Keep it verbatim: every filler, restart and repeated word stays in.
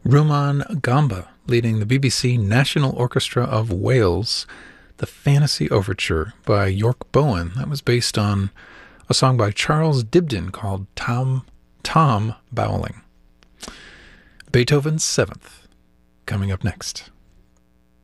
Rumaan Gamba, leading the B B C National Orchestra of Wales, the Fantasy Overture by York Bowen. That was based on a song by Charles Dibdin called Tom, Tom Bowling. Beethoven's Seventh, coming up next.